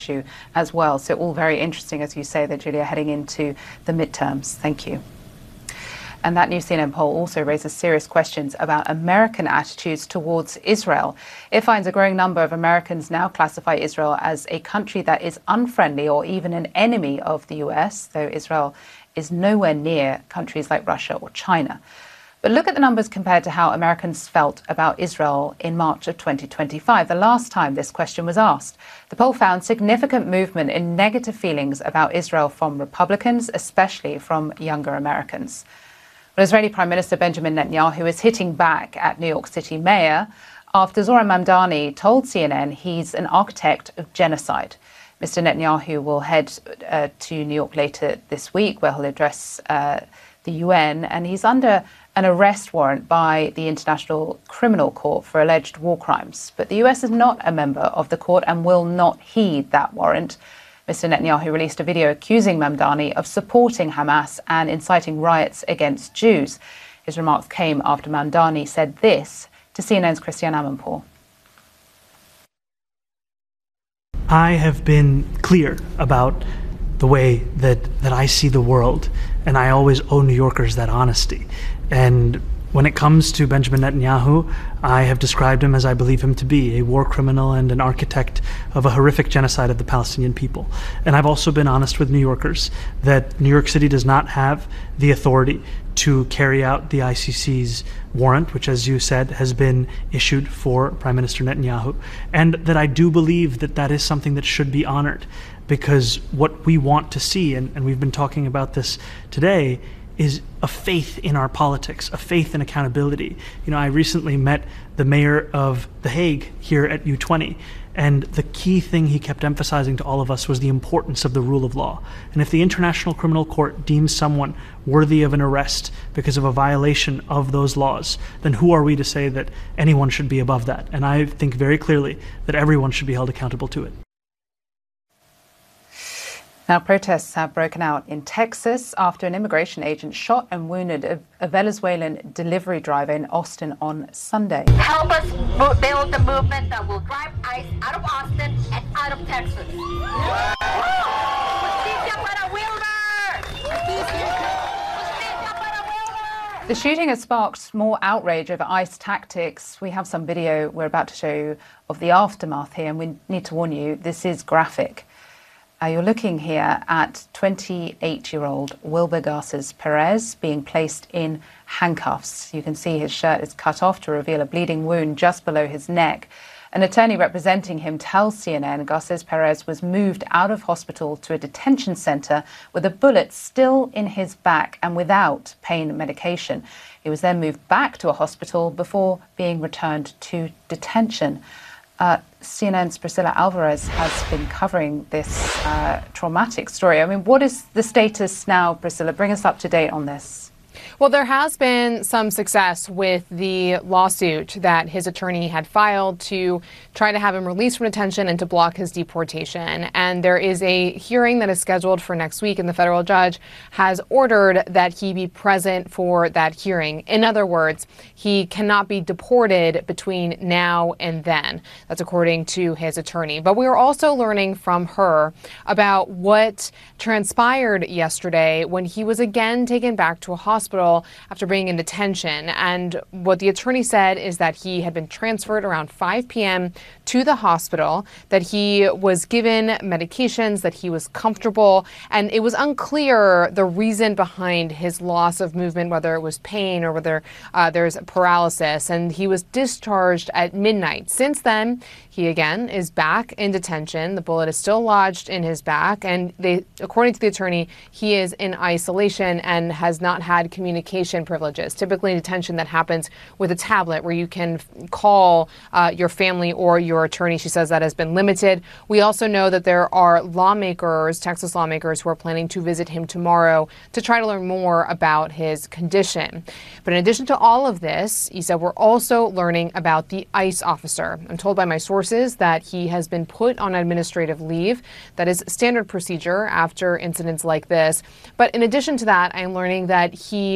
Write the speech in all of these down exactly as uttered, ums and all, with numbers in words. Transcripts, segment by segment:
issue as well. So all very interesting, as you say, that Julia, heading into the midterms. Thank you. And that new C N N poll also raises serious questions about American attitudes towards Israel. It finds a growing number of Americans now classify Israel as a country that is unfriendly or even an enemy of the U S, though Israel is nowhere near countries like Russia or China. But look at the numbers compared to how Americans felt about Israel in March of twenty twenty-five, the last time this question was asked. The poll found significant movement in negative feelings about Israel from Republicans, especially from younger Americans. Well, Israeli Prime Minister Benjamin Netanyahu is hitting back at New York City Mayor after Zohran Mamdani told C N N he's an architect of genocide. Mister Netanyahu will head uh, to New York later this week, where he'll address uh, the U N, and he's under an arrest warrant by the International Criminal Court for alleged war crimes. But the U S is not a member of the court and will not heed that warrant. Mister Netanyahu released a video accusing Mamdani of supporting Hamas and inciting riots against Jews. His remarks came after Mamdani said this to C N N's Christiane Amanpour. I have been clear about the way that, that I see the world, and I always owe New Yorkers that honesty. And when it comes to Benjamin Netanyahu, I have described him as I believe him to be, a war criminal and an architect of a horrific genocide of the Palestinian people. And I've also been honest with New Yorkers that New York City does not have the authority to carry out the I C C's warrant, which, as you said, has been issued for Prime Minister Netanyahu, and that I do believe that that is something that should be honored, because what we want to see, and, and we've been talking about this today, is a faith in our politics, a faith in accountability. You know, I recently met the mayor of The Hague here at U twenty, and the key thing he kept emphasizing to all of us was the importance of the rule of law. And if the International Criminal Court deems someone worthy of an arrest because of a violation of those laws, then who are we to say that anyone should be above that? And I think very clearly that everyone should be held accountable to it. Now, protests have broken out in Texas after an immigration agent shot and wounded a, a Venezuelan delivery driver in Austin on Sunday. Help us build the movement that will drive ICE out of Austin and out of Texas. The shooting has sparked more outrage over ICE tactics. We have some video we're about to show you of the aftermath here, and we need to warn you, this is graphic. Uh, you're looking here at twenty-eight-year-old Wilber Garces Perez being placed in handcuffs. You can see his shirt is cut off to reveal a bleeding wound just below his neck. An attorney representing him tells C N N Garces Perez was moved out of hospital to a detention center with a bullet still in his back and without pain medication. He was then moved back to a hospital before being returned to detention. Uh, C N N's Priscilla Alvarez has been covering this uh, traumatic story. I mean, what is the status now, Priscilla? Bring us up to date on this. Well, there has been some success with the lawsuit that his attorney had filed to try to have him released from detention and to block his deportation. And there is a hearing that is scheduled for next week, and the federal judge has ordered that he be present for that hearing. In other words, he cannot be deported between now and then. That's according to his attorney. But we are also learning from her about what transpired yesterday when he was again taken back to a hospital after being in detention. And what the attorney said is that he had been transferred around five p m to the hospital, that he was given medications, that he was comfortable, and it was unclear the reason behind his loss of movement, whether it was pain or whether uh, there's paralysis, and he was discharged at midnight. Since then, he again is back in detention. The bullet is still lodged in his back, and they, according to the attorney, he is in isolation and has not had communication privileges. Typically in detention, that happens with a tablet where you can call uh, your family or your attorney. She says that has been limited. We also know that there are lawmakers, Texas lawmakers, who are planning to visit him tomorrow to try to learn more about his condition. But in addition to all of this, he said, we're also learning about the ICE officer. I'm told by my sources that he has been put on administrative leave. That is standard procedure after incidents like this. But in addition to that, I'm learning that he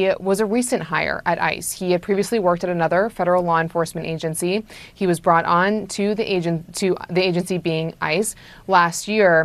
he was a recent hire at ICE. He had previously worked at another federal law enforcement agency. He was brought on to the agent to the agency being ICE last year.